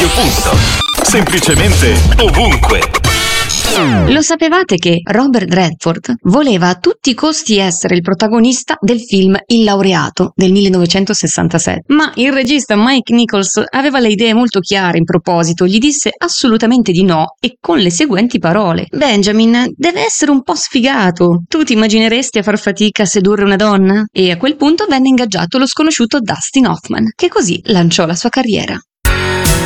Radio Pulso. Semplicemente ovunque. Lo sapevate che Robert Redford voleva a tutti i costi essere il protagonista del film Il laureato del 1967, ma il regista Mike Nichols aveva le idee molto chiare in proposito, gli disse assolutamente di no e con le seguenti parole: Benjamin deve essere un po' sfigato, tu ti immagineresti a far fatica a sedurre una donna? E a quel punto venne ingaggiato lo sconosciuto Dustin Hoffman, che così lanciò la sua carriera.